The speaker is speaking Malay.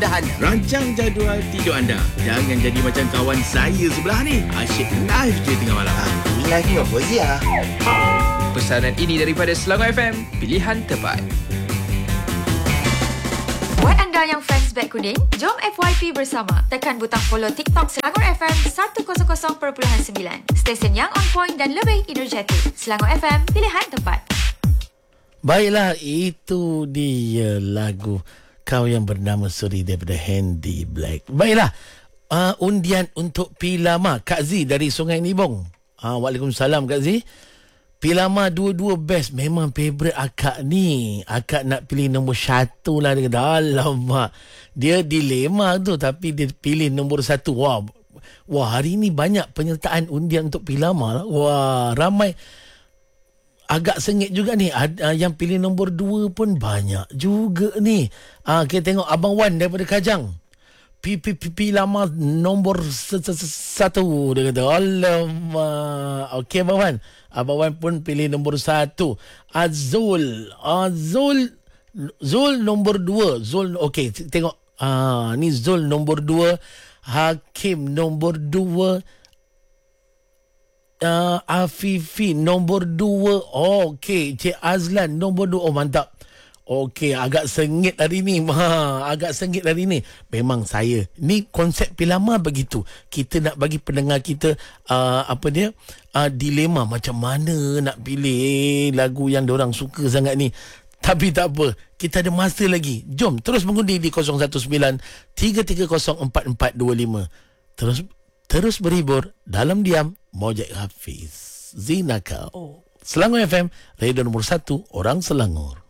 Rancang jadual tidur anda. Jangan jadi macam kawan saya sebelah ni. Asyik live je tengah malam. Live ni apa Zia? Pesanan ini daripada Selangor FM, pilihan terbaik. Buat anda yang fans Beg Kuning, jom FYP bersama. Tekan butang follow TikTok Selangor FM 100.9. Stesen yang on point dan lebih energetik. Selangor FM, pilihan tempat. Baiklah, itu dia lagu Kau yang bernama Suri daripada Handy Black. Baiklah, undian untuk Pilama Kak Z dari Sungai Nibong. Waalaikumsalam Kak Z. Pilama dua-dua best. Memang favourite akak ni. Akak nak pilih nombor 1 lah. Dia kata, alamak. Dia dilema tu tapi dia pilih nombor 1. Wah, hari ni banyak penyertaan undian untuk Pilama lah. Wah, ramai. Agak sengit juga ni. Yang pilih nombor 2 pun banyak juga ni. Kita tengok Abang Wan daripada Kajang. Pilama nombor 1. Dia kata, alamak. Okey Abang Wan. Abang Wan pun pilih nombor 1. Zul nombor 2. Zul, okey, tengok. Ni Zul nombor 2. Hakim nombor 2. Afifi nombor 2. Okey, Cik Azlan nombor 2. Oh, mantap. Okey, agak sengit hari ni. Agak sengit hari ni. Memang saya. Ni konsep Pilama begitu. Kita nak bagi pendengar kita dilema macam mana nak pilih lagu yang diorang suka sangat ni. Tapi tak apa, kita ada masa lagi. Jom terus mengundi di 019 330 4425. Terus berhibur dalam diam. Mojek Hafiz, Zinaka. Selangor FM, radio nombor 1 orang Selangor.